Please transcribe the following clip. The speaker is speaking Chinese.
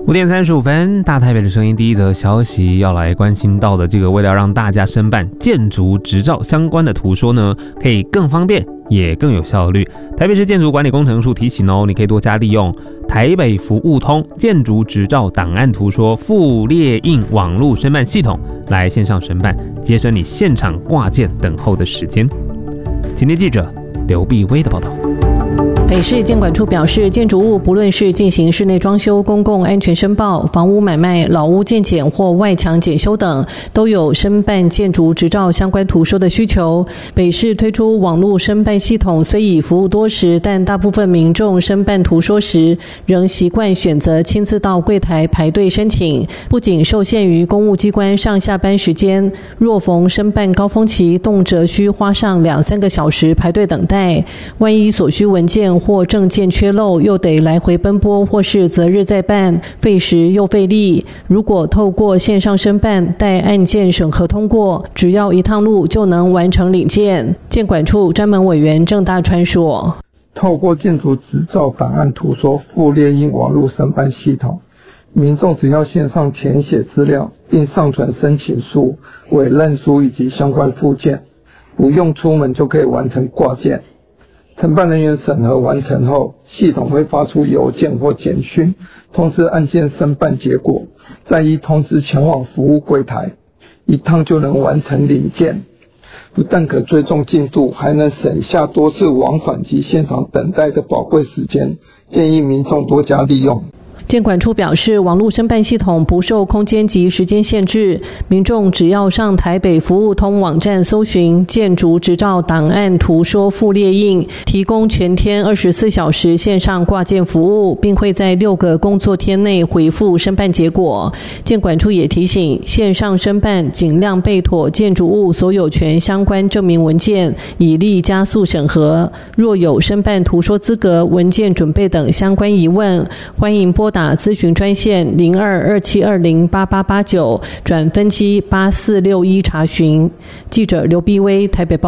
5点35分，大台北的声音第一则消息要来关心到的这个，为了让大家申办建筑执照相关的图说呢，可以更方便也更有效率。台北市建筑管理工程处提醒哦，你可以多加利用台北服务通建筑执照档案图说附列印网络申办系统来线上申办，节省你现场挂件等候的时间。今天记者刘碧威的报道。 北市建管处表示，建筑物不论是进行室内装修、公共安全申报、房屋买卖、老屋建检或外墙检修等，都有申办建筑执照相关图说的需求。北市推出网络申办系统，虽已服务多时，但大部分民众申办图说时，仍习惯选择亲自到柜台排队申请，不仅受限于公务机关上下班时间，若逢申办高峰期，动辄需花上2-3个小时排队等待。万一所需文件或证件缺漏，又得来回奔波，或是择日再办，费时又费力。如果透过线上申办，待案件审核通过，只要一趟路就能完成领件。建管处专门委员郑大川说， 透过建筑执照档案图说附列印网络申办系统，民众只要线上填写资料，并上传申请书、委任书以及相关附件，不用出门就可以完成挂件。承办人员审核完成后，系统会发出邮件或简讯通知案件申办结果，再依通知前往服务柜台，一趟就能完成领件。不但可追踪进度，还能省下多次往返及现场等待的宝贵时间，建议民众多加利用。 建管处表示，网络申办系统不受空间及时间限制，民众只要上台北服务通网站搜寻建筑执照档案图说附列印，提供全天24小时线上挂件服务，并会在6个工作天内回复申办结果。建管处也提醒，线上申办尽量备妥建筑物所有权相关证明文件，以利加速审核。若有申办图说资格、文件准备等相关疑问，欢迎拨打咨询专线0227208889转分机8461查询。记者刘碧威台北报。